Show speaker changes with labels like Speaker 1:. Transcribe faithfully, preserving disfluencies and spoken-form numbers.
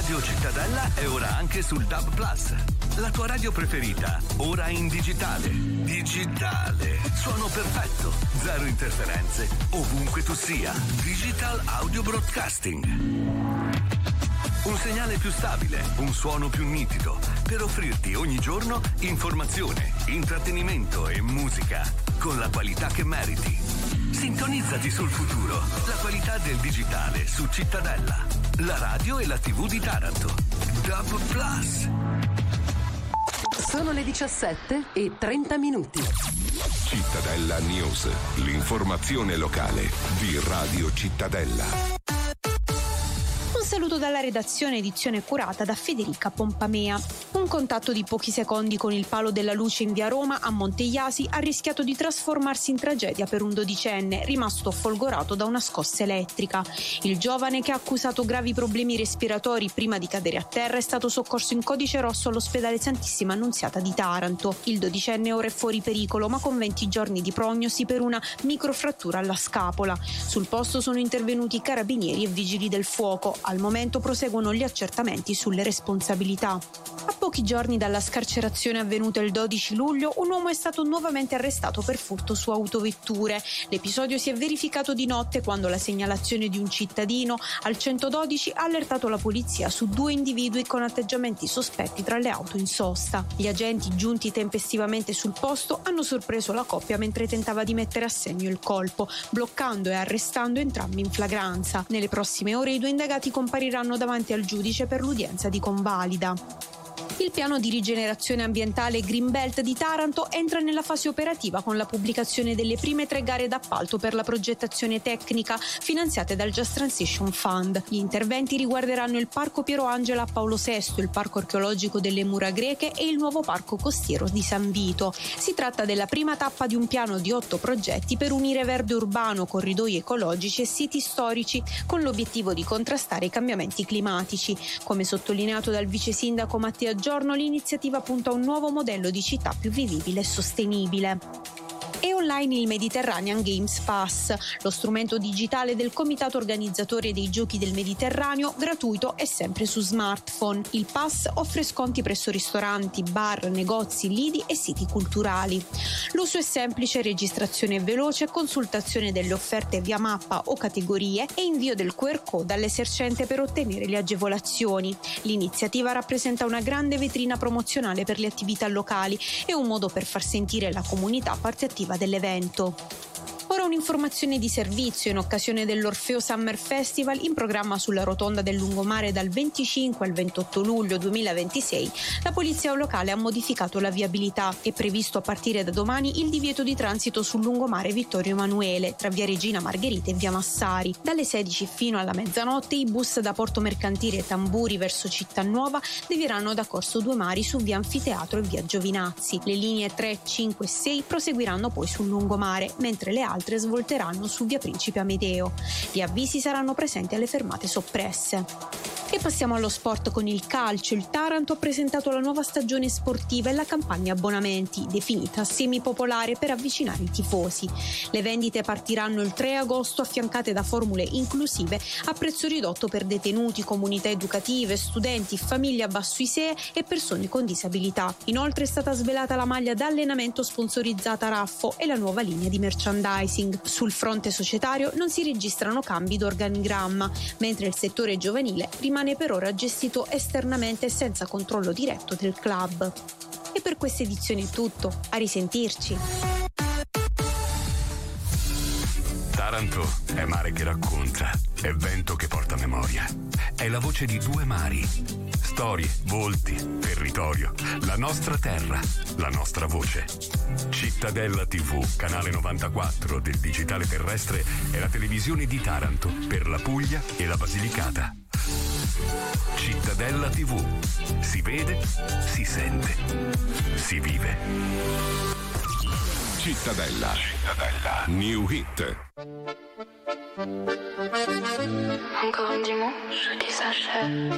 Speaker 1: Radio Cittadella è ora anche sul D A B Plus. La tua radio preferita, ora in digitale. Digitale. Suono perfetto, zero interferenze, ovunque tu sia. Digital Audio Broadcasting. Un segnale più stabile, un suono più nitido, per offrirti ogni giorno informazione, intrattenimento e musica con la qualità che meriti. Sintonizzati sul futuro, la qualità del digitale su Cittadella, la radio e la tivù di Taranto. D A B Plus.
Speaker 2: Sono le diciassette e trenta minuti.
Speaker 3: Cittadella News, l'informazione locale di Radio Cittadella.
Speaker 4: Un saluto dalla redazione, edizione curata da Federica Pompamea. Un contatto di pochi secondi con il palo della luce in via Roma a Monteiasi ha rischiato di trasformarsi in tragedia per un dodicenne rimasto folgorato da una scossa elettrica. Il giovane, che ha accusato gravi problemi respiratori prima di cadere a terra, è stato soccorso in codice rosso all'ospedale Santissima Annunziata di Taranto. Il dodicenne ora è fuori pericolo, ma con venti giorni di prognosi per una microfrattura alla scapola. Sul posto sono intervenuti carabinieri e vigili del fuoco. Al momento proseguono gli accertamenti sulle responsabilità. A pochi giorni dalla scarcerazione avvenuta il dodici luglio, un uomo è stato nuovamente arrestato per furto su autovetture. L'episodio si è verificato di notte quando la segnalazione di un cittadino al centododici ha allertato la polizia su due individui con atteggiamenti sospetti tra le auto in sosta. Gli agenti, giunti tempestivamente sul posto, hanno sorpreso la coppia mentre tentava di mettere a segno il colpo, bloccando e arrestando entrambi in flagranza. Nelle prossime ore i due indagati compariranno davanti al giudice per l'udienza di convalida. Il piano di rigenerazione ambientale Greenbelt di Taranto entra nella fase operativa con la pubblicazione delle prime tre gare d'appalto per la progettazione tecnica finanziate dal Just Transition Fund. Gli interventi riguarderanno il Parco Piero Angela a Paolo sesto, il Parco archeologico delle Mura Greche e il nuovo Parco Costiero di San Vito. Si tratta della prima tappa di un piano di otto progetti per unire verde urbano, corridoi ecologici e siti storici, con l'obiettivo di contrastare i cambiamenti climatici. Come sottolineato dal vice sindaco Mattia Giorno, l'iniziativa punta a un nuovo modello di città più vivibile e sostenibile. È online il Mediterranean Games Pass, lo strumento digitale del comitato organizzatore dei Giochi del Mediterraneo, gratuito e sempre su smartphone. Il pass offre sconti presso ristoranti, bar, negozi, lidi e siti culturali. L'uso è semplice, registrazione veloce, consultazione delle offerte via mappa o categorie e invio del Q R code all'esercente per ottenere le agevolazioni. L'iniziativa rappresenta una grande vetrina promozionale per le attività locali e un modo per far sentire la comunità parte attiva dell'evento. Ora un'informazione di servizio: in occasione dell'Orfeo Summer Festival, in programma sulla rotonda del lungomare dal venticinque al ventotto luglio duemilaventisei, la polizia locale ha modificato la viabilità. È previsto a partire da domani il divieto di transito sul lungomare Vittorio Emanuele, tra via Regina Margherita e via Massari. Dalle sedici fino alla mezzanotte i bus da Porto Mercantile e Tamburi verso Cittanuova devieranno da Corso Due Mari su via Anfiteatro e via Giovinazzi. Le linee tre, cinque e sei proseguiranno poi sul lungomare, mentre le altre svolteranno su via Principe Amedeo. Gli avvisi saranno presenti alle fermate soppresse. E passiamo allo sport con il calcio. Il Taranto ha presentato la nuova stagione sportiva e la campagna abbonamenti, definita semipopolare per avvicinare i tifosi. Le vendite partiranno il tre agosto, affiancate da formule inclusive a prezzo ridotto per detenuti, comunità educative, studenti, famiglie a basso I S E E e persone con disabilità. Inoltre è stata svelata la maglia d'allenamento sponsorizzata Raffo e la nuova linea di merchandising. Sul fronte societario non si registrano cambi d'organigramma, mentre il settore giovanile rimane per ora gestito esternamente senza controllo diretto del club. E per questa edizione è tutto, a risentirci.
Speaker 1: Taranto è mare che racconta, è vento che porta memoria, è la voce di due mari, storie, volti, territorio, la nostra terra, la nostra voce. Cittadella tivù, canale novantaquattro del digitale terrestre, è la televisione di Taranto per la Puglia e la Basilicata. Cittadella tivù, si vede, si sente, si vive.
Speaker 3: Cittadella, Cittadella, New Hit.
Speaker 5: Encore un dimanche qui s'achève.